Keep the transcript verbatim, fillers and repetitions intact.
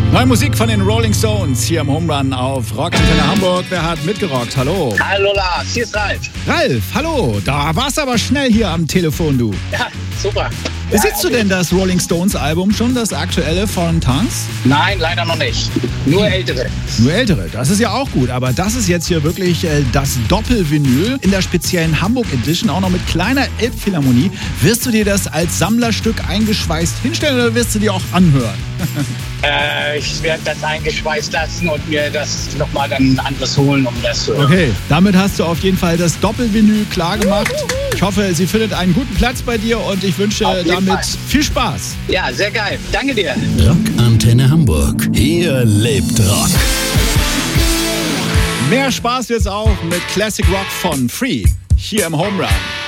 Neue Musik von den Rolling Stones hier im Home Run auf Rockantenne Hamburg. Wer hat mitgerockt? Hallo. Hallo Lars, hier ist Ralf. Ralf, hallo. Da warst aber schnell hier am Telefon, du. Ja, super. Besitzt du denn das Rolling Stones Album schon, das aktuelle von Tanks? Nein, leider noch nicht. Nur ältere. Nur ältere, das ist ja auch gut. Aber das ist jetzt hier wirklich äh, das Doppelvinyl in der speziellen Hamburg Edition, auch noch mit kleiner Elbphilharmonie. Wirst du dir das als Sammlerstück eingeschweißt hinstellen oder wirst du dir auch anhören? äh, ich werde das eingeschweißt lassen und mir das nochmal dann ein anderes holen, um das zu hören. Okay, damit hast du auf jeden Fall das Doppelvinyl klar gemacht. Ich hoffe, sie findet einen guten Platz bei dir und ich wünsche damit Fall. viel Spaß. Ja, sehr geil. Danke dir. Rockantenne Hamburg. Hier lebt Rock. Mehr Spaß jetzt auch mit Classic Rock von Free hier im Home Run.